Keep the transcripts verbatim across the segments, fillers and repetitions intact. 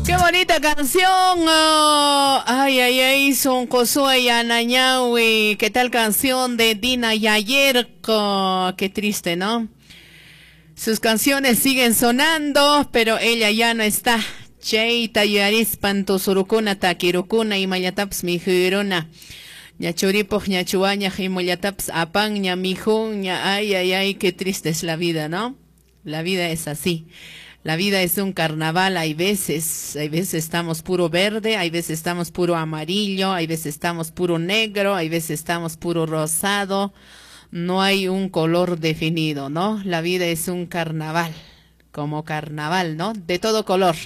Qué bonita canción. Oh, ay, ay, ay, son Josué Anañawi. ¿Qué tal canción de Dina Yayerko? Qué triste, ¿no? Sus canciones siguen sonando, pero ella ya no está. Cheita yarispan tosurukuna takirukuna y mayataps mijiruna. Ñachuripoch ñachuaña y mayataps apan ña mijun ña. Ay, ay, ay, qué triste es la vida, ¿no? La vida es así. La vida es un carnaval, hay veces, hay veces estamos puro verde, hay veces estamos puro amarillo, hay veces estamos puro negro, hay veces estamos puro rosado. No hay un color definido, ¿no? La vida es un carnaval, como carnaval, ¿no? De todo color.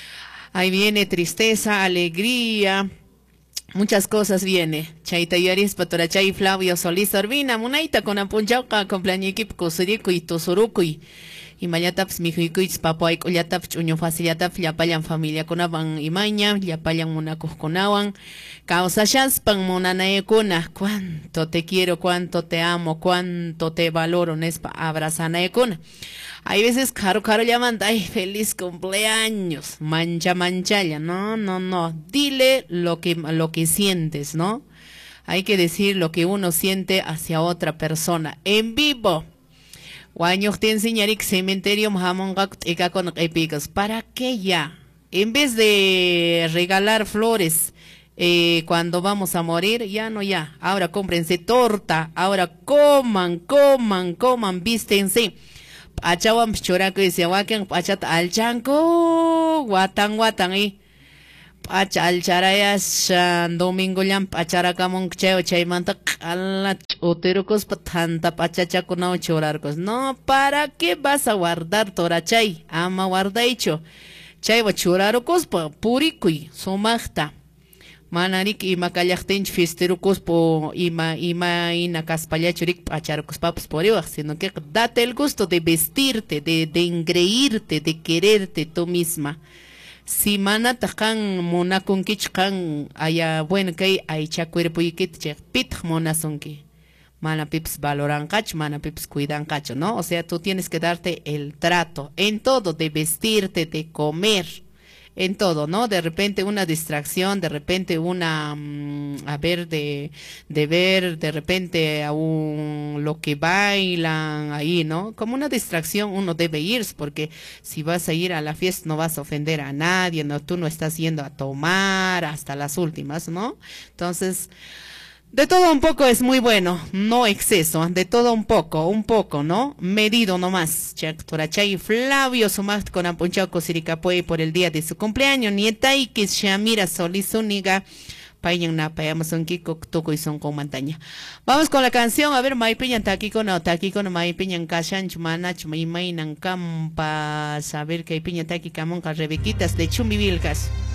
Ahí viene tristeza, alegría, muchas cosas viene. Chaita yaris patorachay Flavio Solís Orbina, munaita con apunchauca, cumpleañiquip cosurico y tosurucuy. Y mayataps mijuikuich papoay kullataps uño facilataps llapayan familia kunawan imaña llapayan munakuskunawan kausashaspan munanaykuna. Cuánto te quiero, cuánto te amo, cuánto te valoro, nespa abrazanaykuna. Hay veces caro caro llaman, ay, feliz cumpleaños, mancha manchalla. No, no, no, dile lo que lo que sientes, ¿no? Hay que decir lo que uno siente hacia otra persona en vivo. Guaños te enseñarik cementerio con epicas. ¿Para qué ya? En vez de regalar flores eh, cuando vamos a morir, ya no ya. Ahora cómprense torta. Ahora coman, coman, coman, vístense. Achawan choraco y se waken pachat al chanco. Guatan, guatan y pacha al charayas domingo llam pacharakamon cheo chaymanta ala uterucos patanta pachachakunao chorarcos. No, ¿para qué vas a guardar torachay? Ama guardaicho. Chaywa chorarcos pa purikuy somachta. Manarik ima kallaqtinch fisterucos po ima ima ina caspallachurik pacharcos papas por iba, sino que date el gusto de vestirte, de, de engreírte, de quererte tú misma. Si mana takan mona kunkich kan aya bueno que ay cha cuerpo y que te pit mona sonki mana pips valoran cach mana pips cuidan cacho, ¿no? O sea, tú tienes que darte el trato en todo, de vestirte, de comer, en todo, ¿no? De repente una distracción, de repente una um, a ver de de ver de repente a un lo que bailan ahí, ¿no? Como una distracción uno debe ir, porque si vas a ir a la fiesta no vas a ofender a nadie, no, tú no estás yendo a tomar hasta las últimas, ¿no? Entonces, de todo un poco es muy bueno, no exceso, de todo un poco, un poco, ¿no? Medido nomás. Chactorachay Flavio Sumacht con Ampunchaco Siricapuey por el día de su cumpleaños. Nietay que Shamira Solís Uniga. Payan na payamos un kiko toco y son con montaña. Vamos con la canción, a ver, May Piñan Taquico no, Taquico no May Piñan Kashan Chumanach May Mainan Campa, saber que hay Piñan Taqui Camonca Rebequitas de Chumbivilcas.